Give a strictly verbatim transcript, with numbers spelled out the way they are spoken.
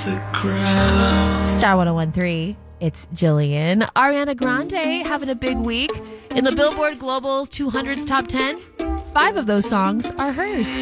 the ground. Star one oh one three. It's Jillian. Ariana Grande having a big week. In the Billboard Global two hundred's top ten, five of those songs are hers.